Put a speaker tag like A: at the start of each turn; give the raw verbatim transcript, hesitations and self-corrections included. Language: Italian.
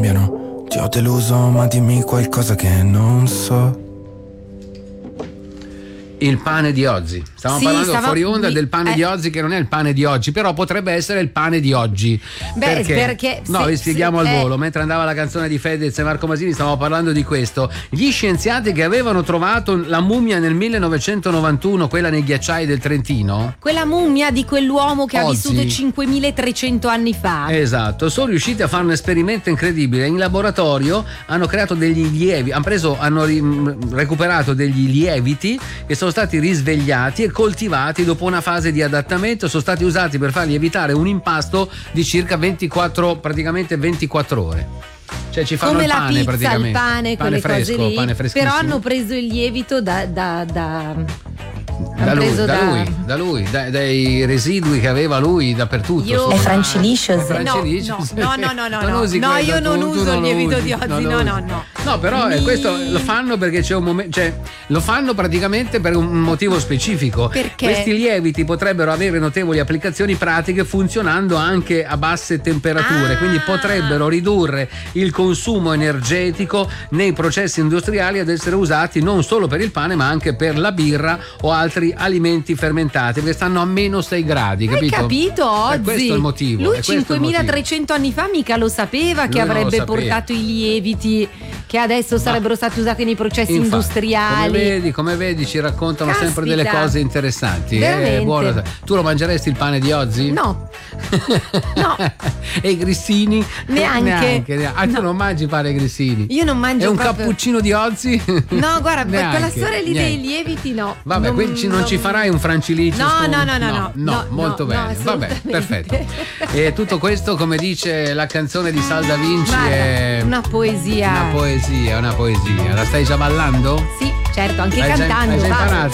A: cambiano. Ti ho deluso, ma dimmi qualcosa che non so.
B: Il pane di oggi. Stavamo
C: Sì,
B: parlando
C: stavo-
B: fuori onda
C: mi-
B: del pane
C: eh.
B: di oggi, che non è il pane di oggi, però potrebbe essere il pane di oggi.
C: Beh, perché
B: no,
C: se-
B: vi spieghiamo
C: se-
B: al
C: eh.
B: volo. Mentre andava la canzone di Fedez e Marco Masini, stavamo parlando di questo. Gli scienziati che avevano trovato la mummia nel millenovecentonovantuno, quella nei ghiacciai del Trentino.
C: Quella mummia di quell'uomo che ha
B: Oggi.
C: vissuto cinquemilatrecento anni fa.
B: Esatto, sono riusciti a fare un esperimento incredibile. In laboratorio hanno creato degli lieviti, hanno preso, hanno ri- mh, recuperato degli lieviti che sono stati risvegliati e coltivati dopo una fase di adattamento, sono stati usati per far lievitare un impasto di circa ventiquattro, praticamente ventiquattro ore. Cioè ci fanno
C: Come
B: il
C: la
B: pane,
C: pizza, il
B: praticamente.
C: pane, quelle
B: fresco,
C: cose lì.
B: pane freschissimo.
C: Però hanno preso il lievito da, da, da...
B: da
C: hanno
B: lui,
C: preso
B: da
C: da-
B: lui, da lui, da- dai residui che aveva lui dappertutto.
C: Io-
B: sul
C: È
B: pane.
D: Francilicious.
B: È Francilicious.
C: No, no, no, no, no,
B: Non
C: no.
B: usi
C: No,
B: quello,
C: io non
B: tu- tu
C: uso il
B: lo
C: lievito
B: usi,
C: di oggi,
B: non lo
C: no,
B: usi.
C: no, no.
B: No, però è
C: Mi-
B: questo lo fanno perché c'è un momento, cioè lo fanno praticamente per un motivo specifico.
C: Perché?
B: Questi lieviti potrebbero avere notevoli applicazioni pratiche funzionando anche a basse temperature,
C: Ah.
B: quindi potrebbero ridurre il consumo energetico nei processi industriali ad essere usati non solo per il pane ma anche per la birra o altri alimenti fermentati, perché stanno a meno sei gradi,
C: Hai
B: capito?
C: capito, Ozzy?
B: È questo il motivo.
C: Lui
B: è questo il
C: cinquemilatrecento anni fa mica lo sapeva che
B: Lui non lo
C: avrebbe
B: sapeva.
C: portato i lieviti che adesso sarebbero stati usati nei processi
B: Infatti,
C: industriali.
B: Come vedi, come vedi, ci raccontano
C: Caspita.
B: sempre delle cose interessanti.
C: Veramente.
B: Eh, buono. Tu lo mangeresti il pane di oggi?
C: No. No.
B: E i grissini?
C: Neanche.
B: Neanche. neanche. Ah, tu
C: No.
B: non mangi pane e grissini?
C: Io non mangio
B: E un
C: proprio-
B: cappuccino di oggi?
C: No, guarda, per
B: Neanche,
C: quella storia lì dei
B: niente.
C: lieviti no.
B: Vabbè,
C: Non-
B: quindi ci- non, ci farai un francilicio?
C: No,
B: con-
C: no, no, no, no, no,
B: molto
C: no,
B: bene.
C: no,
B: Vabbè,
C: assolutamente.
B: perfetto. E tutto questo, come dice la canzone di Sal Da Vinci,
C: Guarda,
B: è
C: una poesia.
B: una poesia, una poesia. La stai già ballando?
C: Sì, certo, anche
B: Hai già-
C: cantando.
B: hai già
C: va.
B: imparato?